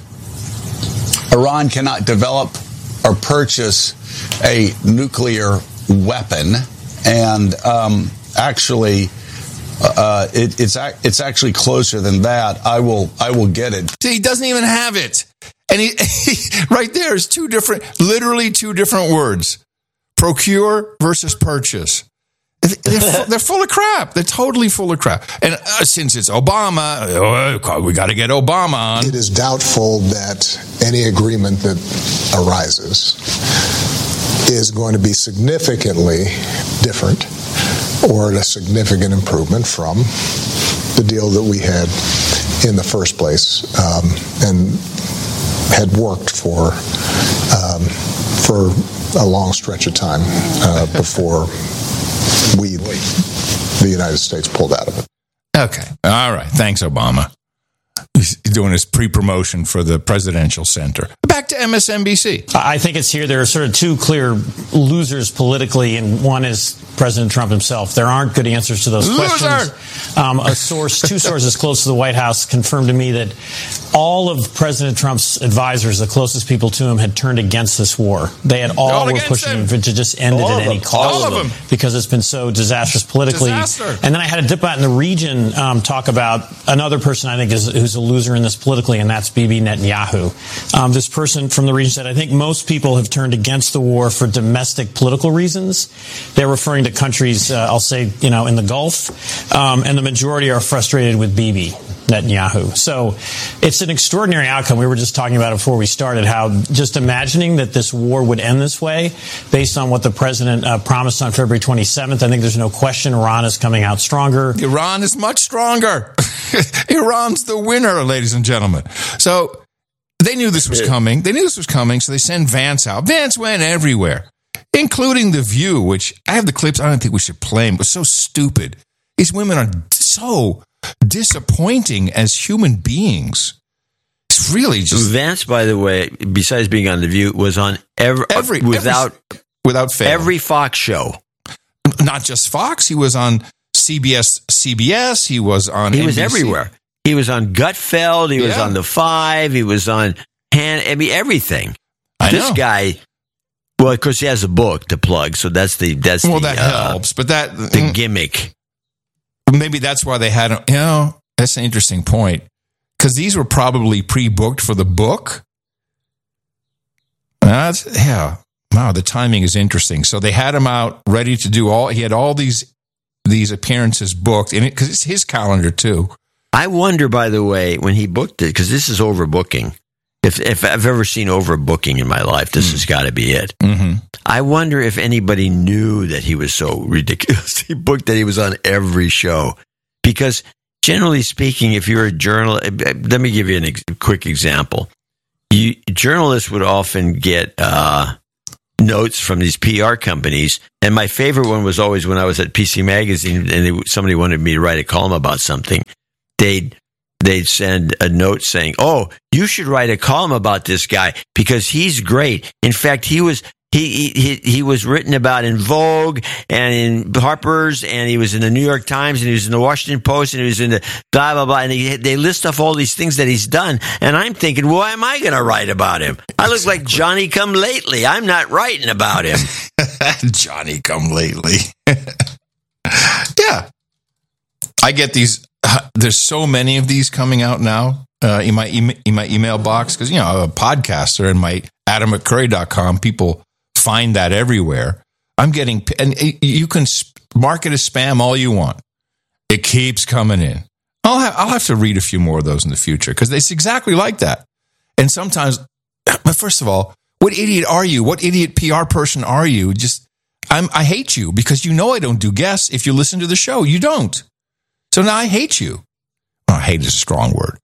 Speaker 13: Iran cannot develop or purchase a nuclear weapon. And um, actually, uh, it, it's it's actually closer than that. I will I will get it.
Speaker 1: He doesn't even have it, and he, he right there is two different, literally two different words: procure versus purchase. They're, they're full of crap. They're totally full of crap. And uh, since it's Obama, oh, we got to get Obama on.
Speaker 14: It is doubtful that any agreement that arises is going to be significantly different or a significant improvement from the deal that we had in the first place um, and had worked for um, for a long stretch of time uh, before we, the United States, pulled out of it.
Speaker 1: Okay. All right. Thanks, Obama. He's doing his pre-promotion for the presidential center. Back to M S N B C.
Speaker 15: I think it's here. There are sort of two clear losers politically, and one is President Trump himself. There aren't good answers to those
Speaker 1: Loser!
Speaker 15: questions. Um, a source, two sources close to the White House confirmed to me that all of President Trump's advisors, the closest people to him, had turned against this war. They had all, all were pushing him to just end
Speaker 1: all
Speaker 15: it at any
Speaker 1: them.
Speaker 15: cost.
Speaker 1: All of them.
Speaker 15: Because it's been so disastrous politically.
Speaker 1: Disaster.
Speaker 15: And then I had a diplomat in the region um, talk about another person I think is who's a loser loser in this politically, and that's Bibi Netanyahu. Um, this person from the region said, I think most people have turned against the war for domestic political reasons. They're referring to countries, uh, I'll say, you know, in the Gulf, um, and the majority are frustrated with Bibi Netanyahu. So it's an extraordinary outcome. We were just talking about it before we started, how just imagining that this war would end this way based on what the president uh, promised on February twenty-seventh. I think there's no question Iran is coming out stronger.
Speaker 1: Iran is much stronger. Iran's the winner, ladies and gentlemen. So they knew this was coming. They knew this was coming, so they send Vance out. Vance went everywhere, including The View, which I have the clips. I don't think we should play them. It was so stupid. These women are so disappointing as human beings. It's really just...
Speaker 2: Vance, by the way, besides being on The View, was on every, every without
Speaker 1: every, without fail.
Speaker 2: every Fox show.
Speaker 1: Not just Fox. He was on C B S. C B S. He was on.
Speaker 2: He
Speaker 1: N B C.
Speaker 2: Was everywhere. He was on Gutfeld. He yeah. was on The Five. He was on Han. I mean, everything.
Speaker 1: I
Speaker 2: this
Speaker 1: know.
Speaker 2: guy. Well, of course, he has a book to plug, so that's the that's
Speaker 1: well
Speaker 2: the,
Speaker 1: that
Speaker 2: uh,
Speaker 1: helps. But that
Speaker 2: the mm, gimmick.
Speaker 1: Maybe that's why they had him. You know, that's an interesting point, because these were probably pre-booked for the book. That's, yeah. Wow, the timing is interesting. So they had him out ready to do all. He had all these these appearances booked, and because it, it's his calendar too.
Speaker 2: I wonder, by the way, when he booked it, because this is overbooking. If if I've ever seen overbooking in my life, this mm. has got to be it.
Speaker 1: Mm-hmm.
Speaker 2: I wonder if anybody knew that he was so ridiculous. He booked that he was on every show. Because generally speaking, if you're a journalist, let me give you a ex- quick example. You, journalists would often get uh, notes from these P R companies. And my favorite one was always when I was at P C Magazine and they, somebody wanted me to write a column about something. They'd They'd send a note saying, "Oh, you should write a column about this guy because he's great. In fact, he was he he he was written about in Vogue and in Harper's, and he was in the New York Times, and he was in the Washington Post, and he was in the blah blah blah." And they, they list off all these things that he's done, and I'm thinking, well, why am I going to write about him? I look like Johnny Come Lately. I'm not writing about him.
Speaker 1: Johnny Come Lately. Yeah, I get these. Uh, there's so many of these coming out now uh, in my e- in my email box because, you know, I'm a podcaster and my adam mccurry dot com, people find that everywhere. I'm getting, and you can mark it as spam all you want. It keeps coming in. I'll have, I'll have to read a few more of those in the future because it's exactly like that. And sometimes, but first of all, what idiot are you? What idiot P R person are you? Just, I'm, I hate you because you know I don't do guests. If you listen to the show, you don't. So now I hate you. Oh, hate is a strong word.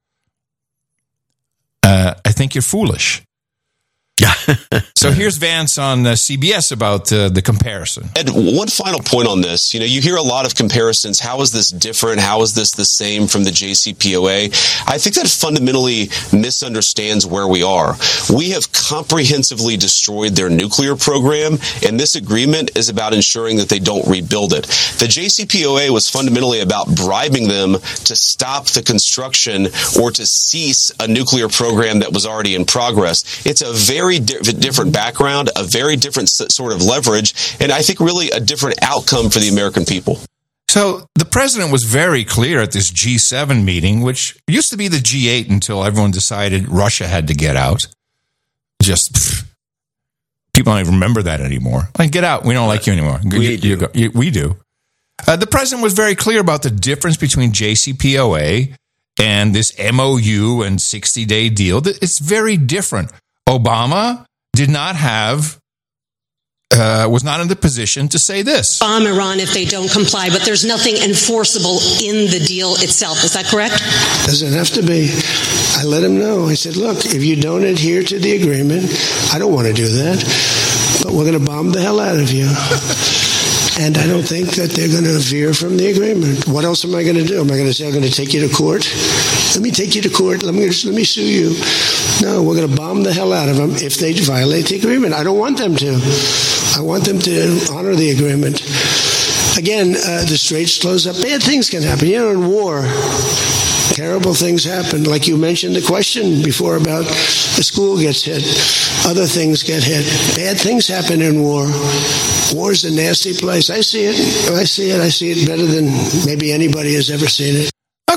Speaker 1: Uh, I think you're foolish. So here's Vance on uh, C B S about uh, the comparison.
Speaker 16: Ed, one final point on this. You know, you hear a lot of comparisons. How is this different? How is this the same from the J C P O A? I think that fundamentally misunderstands where we are. We have comprehensively destroyed their nuclear program, and this agreement is about ensuring that they don't rebuild it. The J C P O A was fundamentally about bribing them to stop the construction or to cease a nuclear program that was already in progress. It's a very di- different background, a very different s- sort of leverage, and I think really a different outcome for the American people.
Speaker 1: So the president was very clear at this G seven meeting, which used to be the G eight until everyone decided Russia had to get out. Just pff, people don't even remember that anymore. Like, get out. We don't like you anymore.
Speaker 2: We
Speaker 1: you,
Speaker 2: do.
Speaker 1: You go, you, we do. Uh, the president was very clear about the difference between J C P O A and this M O U and sixty-day deal. It's very different. Obama did not have, uh, was not in the position to say this.
Speaker 17: Bomb Iran if they don't comply, but there's nothing enforceable in the deal itself. Is that correct?
Speaker 18: Doesn't have to be. I let him know. I said, look, if you don't adhere to the agreement, I don't want to do that, but we're going to bomb the hell out of you. And I don't think that they're going to veer from the agreement. What else am I going to do? Am I going to say I'm going to take you to court? Let me take you to court. Let me let me sue you. No, we're going to bomb the hell out of them if they violate the agreement. I don't want them to. I want them to honor the agreement. Again, uh, the Straits close up. Bad things can happen. You know, in war, terrible things happen. Like you mentioned the question before about the school gets hit. Other things get hit. Bad things happen in war. War is a nasty place. I see it. I see it. I see it better than maybe anybody has ever seen it.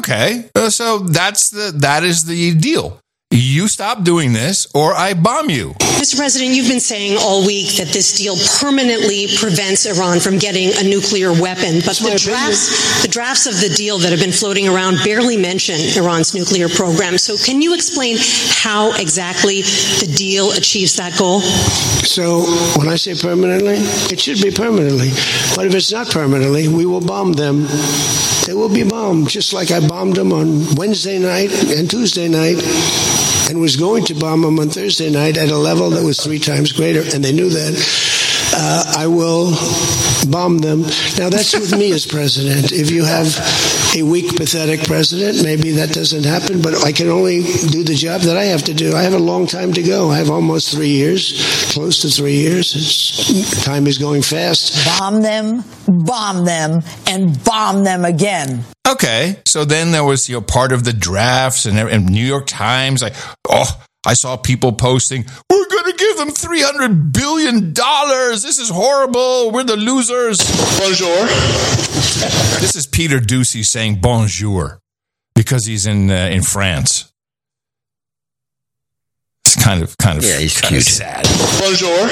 Speaker 1: Okay, uh, so that's the that is the deal. You stop doing this or I bomb you.
Speaker 17: Mister President, you've been saying all week that this deal permanently prevents Iran from getting a nuclear weapon, but the drafts, the drafts of the deal that have been floating around barely mention Iran's nuclear program. So can you explain how exactly the deal achieves that goal?
Speaker 18: So when I say permanently, it should be permanently. But if it's not permanently, we will bomb them. They will be bombed, just like I bombed them on Wednesday night and Tuesday night, and was going to bomb them on Thursday night at a level that was three times greater, and they knew that. Uh, I will bomb them. Now, that's with me as president. If you have a weak, pathetic president, maybe that doesn't happen, but I can only do the job that I have to do. I have a long time to go. I have almost three years, close to three years. It's, time is going fast.
Speaker 19: Bomb them, bomb them, and bomb them again.
Speaker 1: Okay, so then there was, you know, part of the drafts and, and New York Times. Like, oh, I saw people posting, we're going to give them three hundred billion dollars. This is horrible. We're the losers. Bonjour. This is Peter Doocy saying bonjour because he's in uh, in France. It's kind of kind of
Speaker 2: yeah, he's
Speaker 1: kind
Speaker 2: cute.
Speaker 1: Of sad.
Speaker 20: Bonjour.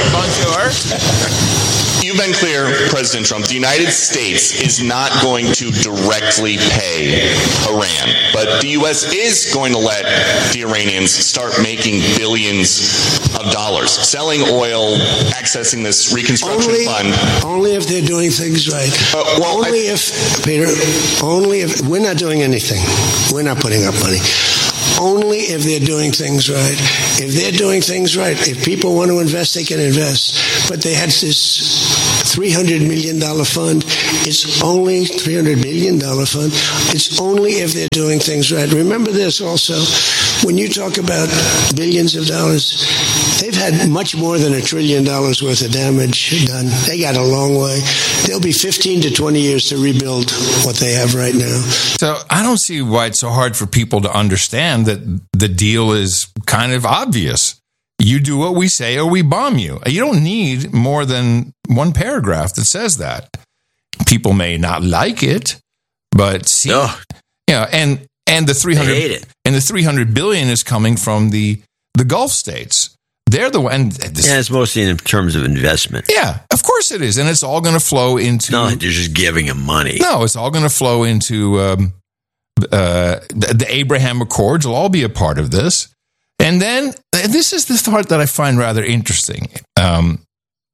Speaker 1: Bonjour.
Speaker 20: You've been clear, President Trump, the United States is not going to directly pay Iran, but the U S is going to let the Iranians start making billions of dollars, selling oil, accessing this reconstruction
Speaker 18: only,
Speaker 20: fund.
Speaker 18: Only if they're doing things right.
Speaker 20: Uh, well,
Speaker 18: only
Speaker 20: I,
Speaker 18: if, Peter, only if, we're not doing anything. We're not putting up money. Only if they're doing things right. If they're doing things right, if people want to invest, they can invest. But they had this three hundred million dollars fund. It's only three hundred million dollars fund. It's only if they're doing things right. Remember this also. When you talk about billions of dollars, they've had much more than a trillion dollars worth of damage done. They got a long way. There'll be fifteen to twenty years to rebuild what they have right now.
Speaker 1: So I don't see why it's so hard for people to understand that the deal is kind of obvious. You do what we say or we bomb you. You don't need more than one paragraph that says that. People may not like it, but see, oh. you know, and and the three hundred and the three hundred billion is coming from the the Gulf states. They're the one. This,
Speaker 2: yeah, it's mostly in terms of investment.
Speaker 1: Yeah, of course it is, and it's all going to flow into.
Speaker 2: No, they're just giving them money.
Speaker 1: No, it's all going to flow into um, uh, the, the Abraham Accords. Will all be a part of this, and then and this is the part that I find rather interesting. Um,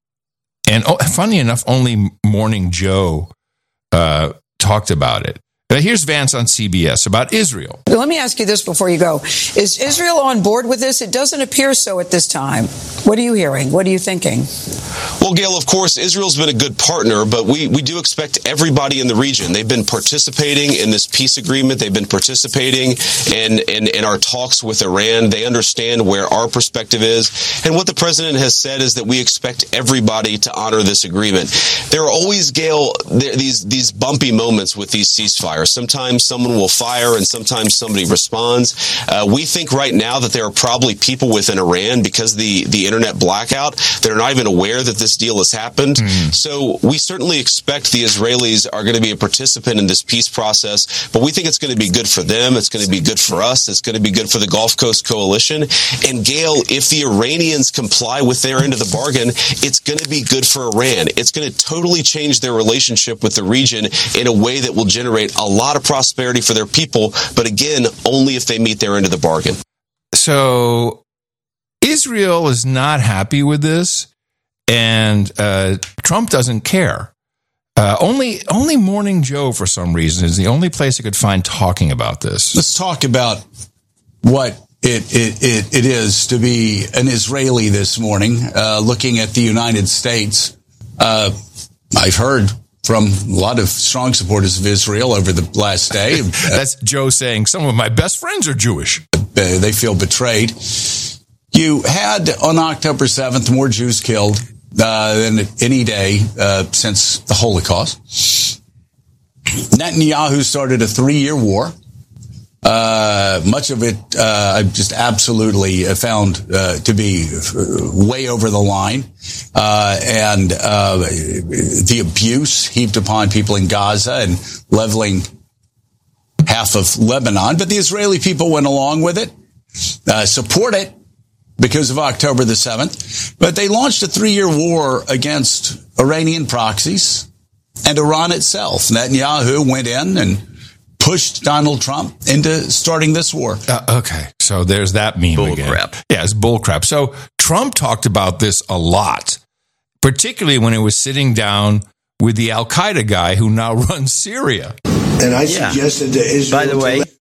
Speaker 1: and oh, funny enough, only Morning Joe uh, talked about it. Now, here's Vance on C B S about Israel.
Speaker 19: Let me ask you this before you go. Is Israel on board with this? It doesn't appear so at this time. What are you hearing? What are you thinking?
Speaker 16: Well, Gail, of course, Israel's been a good partner, but we, we do expect everybody in the region. They've been participating in this peace agreement. They've been participating in, in, in our talks with Iran. They understand where our perspective is. And what the president has said is that we expect everybody to honor this agreement. There are always, Gail, there, these, these bumpy moments with these ceasefires. Sometimes someone will fire and sometimes somebody responds. Uh, we think right now that there are probably people within Iran, because the, the internet blackout, that are not even aware that this deal has happened. Mm-hmm. So we certainly expect the Israelis are going to be a participant in this peace process, but we think it's going to be good for them. It's going to be good for us. It's going to be good for the Gulf Coast Coalition. And Gail, if the Iranians comply with their end of the bargain, it's going to be good for Iran. It's going to totally change their relationship with the region in a way that will generate a lot of prosperity for their people, but again, only if they meet their end of the bargain.
Speaker 1: So Israel is not happy with this, and uh, Trump doesn't care. Uh, only only Morning Joe, for some reason, is the only place I could find talking about this.
Speaker 13: Let's talk about what it it, it, it is to be an Israeli this morning, uh, looking at the United States. Uh, I've heard from a lot of strong supporters of Israel over the last day.
Speaker 1: That's Joe saying some of my best friends are Jewish.
Speaker 13: Uh, they feel betrayed. You had on October seventh more Jews killed uh, than any day uh, since the Holocaust. Netanyahu started a three-year war. Uh, much of it uh, I've just absolutely found uh, to be way over the line. Uh, and uh, the abuse heaped upon people in Gaza and leveling half of Lebanon. But the Israeli people went along with it, uh, support it because of October the seventh. But they launched a three-year war against Iranian proxies and Iran itself. Netanyahu went in and pushed Donald Trump into starting this war.
Speaker 1: Uh, okay, so there's that meme
Speaker 2: bull
Speaker 1: again.
Speaker 2: Crap.
Speaker 1: Yeah, it's bull crap. So Trump talked about this a lot, particularly when he was sitting down with the Al-Qaeda guy who now runs Syria.
Speaker 18: And I
Speaker 2: Yeah.
Speaker 18: suggested to Israel.
Speaker 2: By the
Speaker 18: to
Speaker 2: way,
Speaker 18: let-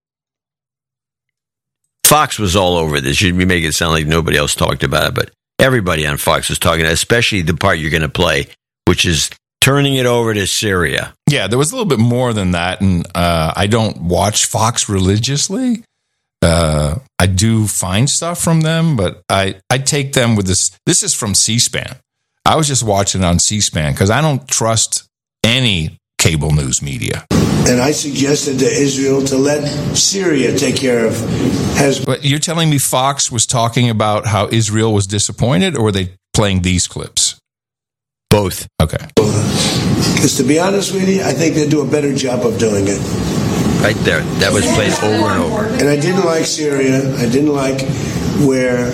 Speaker 2: Fox was all over this. You make it sound like nobody else talked about it, but everybody on Fox was talking, especially the part you're going to play, which is turning it over to Syria.
Speaker 1: Yeah, there was a little bit more than that, and uh, I don't watch Fox religiously. Uh, I do find stuff from them, but I, I take them with this. This is from C-SPAN. I was just watching it on C-SPAN because I don't trust any cable news media.
Speaker 18: and I suggested to Israel to let Syria take care of Hezbollah.
Speaker 1: But you're telling me Fox was talking about how Israel was disappointed, or were they playing these clips?
Speaker 2: Both.
Speaker 1: Okay.
Speaker 18: Because to be honest with you, I think they do a better job of doing it.
Speaker 2: Right there. That was played over and over.
Speaker 18: And I didn't like Syria. I didn't like where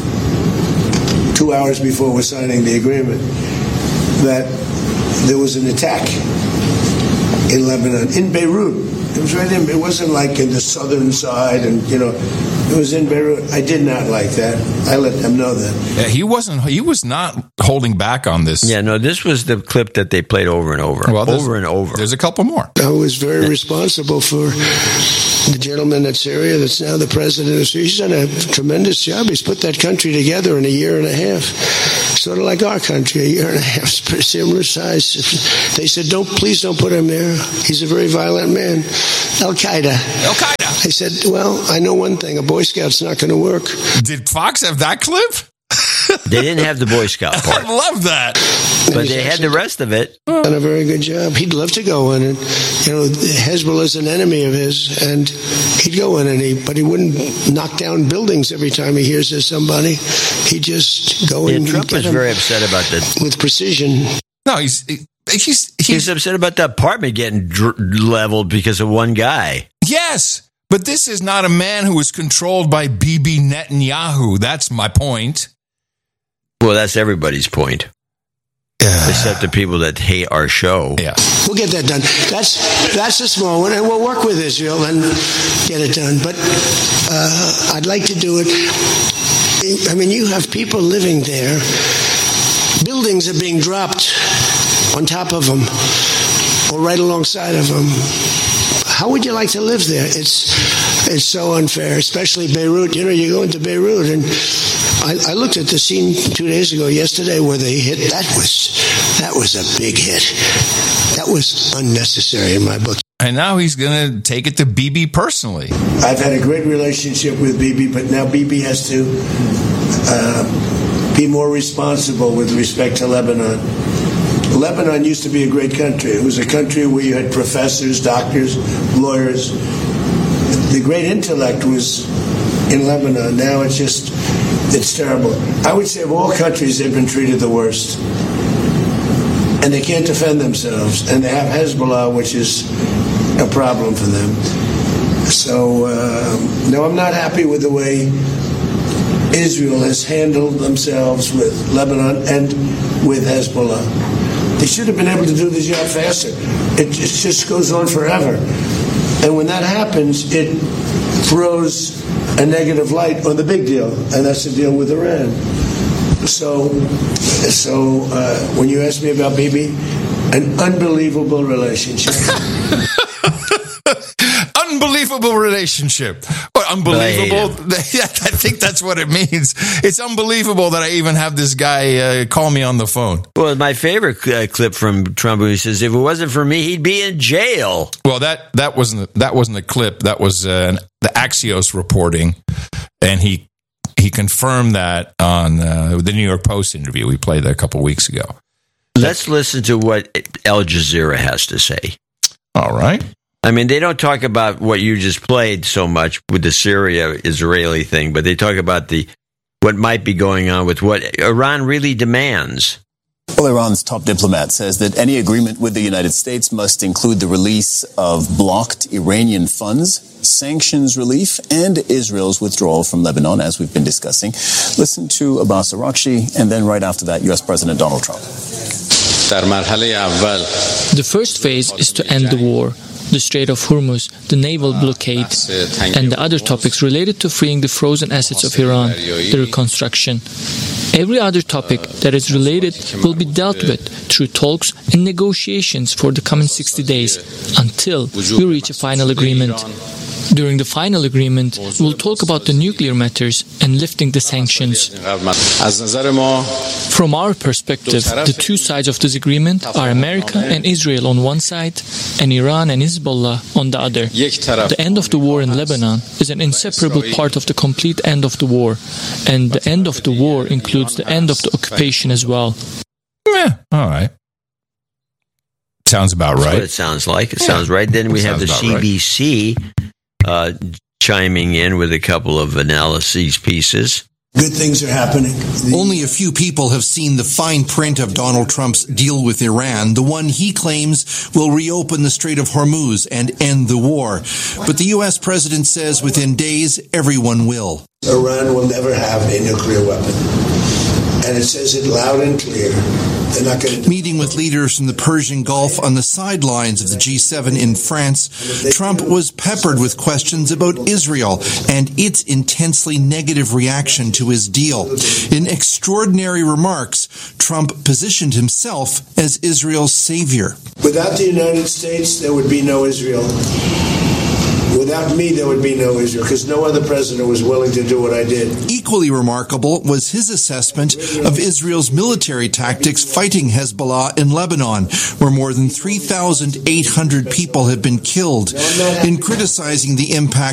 Speaker 18: two hours before we're signing the agreement that there was an attack in Lebanon, in Beirut. It was right in, it wasn't like in the southern side, and, you know, it was in Beirut. I did not like that. I let them know that.
Speaker 1: Yeah, he wasn't, he was not holding back on this.
Speaker 2: Yeah, no, this was the clip that they played over and over.
Speaker 1: Well,
Speaker 2: over and over.
Speaker 1: There's a couple more.
Speaker 18: I was very responsible for the gentleman at Syria that's now the president of Syria. He's done a tremendous job. He's put that country together in a year and a half. Sort of like our country, a year and a half, it's pretty similar size. They said, "Don't, please don't put him there. He's a very violent man." Al-Qaeda.
Speaker 1: Al-Qaeda.
Speaker 18: I said, well, I know one thing. A Boy Scout's not going to work.
Speaker 1: Did Fox have that clip?
Speaker 2: They didn't have the Boy Scout part.
Speaker 1: I love that.
Speaker 2: But they had the rest of it.
Speaker 18: Done a very good job. He'd love to go in, and you know, Hezbollah is an enemy of his, and he'd go in, and he, but he wouldn't knock down buildings every time he hears there's somebody. He'd just go in.
Speaker 2: Yeah, Trump was very upset about that
Speaker 18: with precision.
Speaker 1: No, he's he's he's,
Speaker 2: he's upset about the apartment getting dr- leveled because of one guy.
Speaker 1: Yes, but this is not a man who is controlled by Bibi Netanyahu. That's my point.
Speaker 2: Well, that's everybody's point.
Speaker 1: Yeah.
Speaker 2: Except the people that hate our show.
Speaker 1: Yeah.
Speaker 18: We'll get that done. That's that's a small one, and we'll work with Israel and get it done. But uh, I'd like to do it. I mean, you have people living there. Buildings are being dropped on top of them or right alongside of them. How would you like to live there? It's it's so unfair, especially Beirut. You know, you go into Beirut, and I, I looked at the scene two days ago, yesterday, where they hit. That was that was a big hit. That was unnecessary in my book.
Speaker 1: And now he's going to take it to Bibi personally.
Speaker 18: I've had a great relationship with Bibi, but now Bibi has to uh, be more responsible with respect to Lebanon. Lebanon used to be a great country. It was a country where you had professors, doctors, lawyers. The great intellect was in Lebanon. Now it's just, it's terrible. I would say of all countries, they've been treated the worst. And they can't defend themselves. And they have Hezbollah, which is a problem for them. So, uh, no, I'm not happy with the way Israel has handled themselves with Lebanon and with Hezbollah. They should have been able to do this job faster. It just goes on forever. And when that happens, it throws a negative light on the big deal, and that's the deal with Iran. So, so uh, when you ask me about Bibi, an unbelievable relationship.
Speaker 1: Unbelievable relationship. Or unbelievable. I think that's what it means. It's unbelievable that I even have this guy uh, call me on the phone.
Speaker 2: Well, my favorite uh, clip from Trump, he says, "If it wasn't for me, he'd be in jail."
Speaker 1: Well, that that wasn't that wasn't a clip. That was uh, the Axios reporting, and he he confirmed that on uh, the New York Post interview. We played that a couple weeks ago.
Speaker 2: Let's listen to what Al Jazeera has to say.
Speaker 1: All right.
Speaker 2: I mean, they don't talk about what you just played so much with the Syria-Israeli thing, but they talk about the what might be going on with what Iran really demands.
Speaker 21: Well, Iran's top diplomat says that any agreement with the United States must include the release of blocked Iranian funds, sanctions relief, and Israel's withdrawal from Lebanon, as we've been discussing. Listen to Abbas Araghchi, and then right after that, U S President Donald Trump.
Speaker 22: The first phase is to end the war, the Strait of Hormuz, the naval blockade, and the other topics related to freeing the frozen assets of Iran, the reconstruction. Every other topic that is related will be dealt with through talks and negotiations for the coming sixty days until we reach a final agreement. During the final agreement, we'll talk about the nuclear matters and lifting the sanctions. From our perspective, the two sides of this agreement are America and Israel on one side and Iran and Hezbollah on the other. The end of the war in Lebanon is an inseparable part of the complete end of the war, and the end of the war includes the end of the occupation as well.
Speaker 1: Yeah, all right. Sounds about
Speaker 2: That's
Speaker 1: right.
Speaker 2: what it sounds like. It yeah. sounds right. Then we have the C B C uh, chiming in with a couple of analyses pieces.
Speaker 23: Good things are happening. Only a few people have seen the fine print of Donald Trump's deal with Iran, the one he claims will reopen the Strait of Hormuz and end the war. But the U S president says within days, everyone will.
Speaker 18: Iran will never have a nuclear weapon. And it says it loud and clear. They're not going to.
Speaker 23: Meeting with leaders from the Persian Gulf on the sidelines of the G seven in France, Trump was peppered with questions about Israel and its intensely negative reaction to his deal. In extraordinary remarks, Trump positioned himself as Israel's savior.
Speaker 18: Without the United States, there would be no Israel. Without me, there would be no Israel, because no other president was willing to do what I did.
Speaker 23: Equally remarkable was his assessment of Israel's military tactics fighting Hezbollah in Lebanon, where more than three thousand eight hundred people have been killed. In criticizing the impact